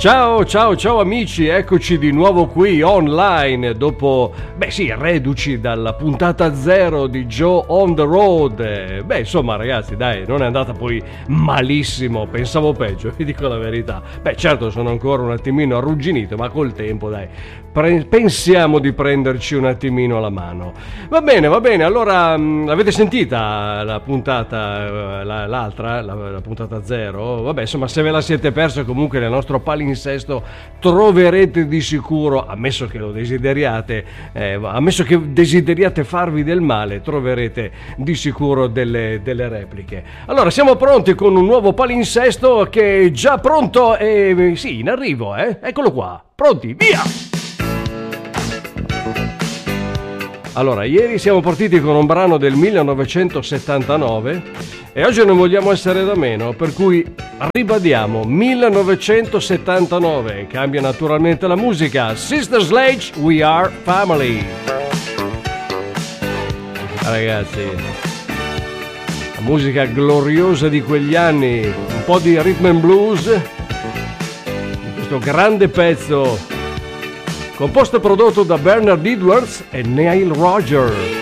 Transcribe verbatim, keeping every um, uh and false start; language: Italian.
Ciao, ciao, ciao amici, eccoci di nuovo qui online dopo, beh sì, reduci dalla puntata zero di Joe on the Road. Beh, insomma ragazzi, dai, non è andata poi malissimo, pensavo peggio, vi dico la verità. Beh, certo, sono ancora un attimino arrugginito, ma col tempo, dai, pre- pensiamo di prenderci un attimino la mano. Va bene, va bene, allora mh, avete sentita la puntata, la, l'altra, la, la puntata zero? Vabbè, insomma, se ve la siete persa comunque nel nostro palinsesto troverete di sicuro, ammesso che lo desideriate, eh, ammesso che desideriate farvi del male, troverete di sicuro delle, delle repliche. Allora siamo pronti con un nuovo palinsesto che è già pronto e sì, in arrivo, eh? Eccolo qua, pronti, via! Allora, ieri siamo partiti con un brano del millenovecentosettantanove e oggi non vogliamo essere da meno, per cui ribadiamo millenovecentosettantanove, cambia naturalmente la musica. Sister Sledge, We Are Family. Ragazzi, la musica gloriosa di quegli anni, un po' di rhythm and blues, questo grande pezzo composto e prodotto da Bernard Edwards e Neil Rogers.